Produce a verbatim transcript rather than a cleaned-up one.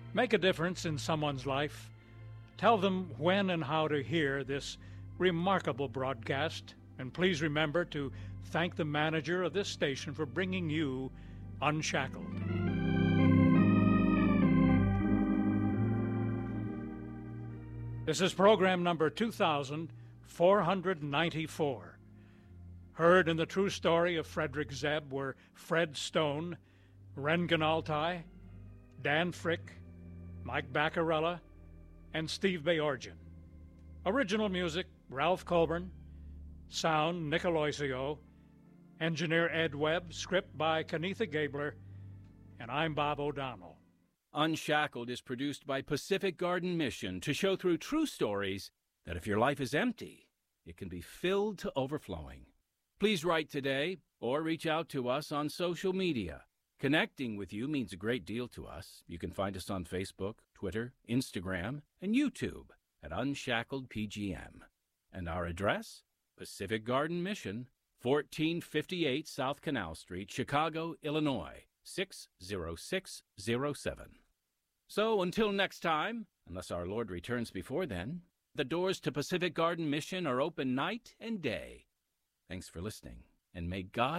Make a difference in someone's life. Tell them when and how to hear this remarkable broadcast. And please remember to thank the manager of this station for bringing you Unshackled. This is program number two thousand four hundred ninety-four. Heard in the true story of Frederick Zebb were Fred Stone, Ren Ganaltai, Dan Frick, Mike Baccarella, and Steve Bayorgian. Original music, Ralph Colburn. Sound, Nick Aloisio. Engineer Ed Webb. Script by Kenitha Gabler. And I'm Bob O'Donnell. Unshackled is produced by Pacific Garden Mission to show through true stories that if your life is empty, it can be filled to overflowing. Please write today or reach out to us on social media. Connecting with you means a great deal to us. You can find us on Facebook, Twitter, Instagram, and YouTube at Unshackled P G M. And our address? Pacific Garden Mission, fourteen fifty-eight South Canal Street, Chicago, Illinois, six zero six zero seven. So until next time, unless our Lord returns before then, the doors to Pacific Garden Mission are open night and day. Thanks for listening, and may God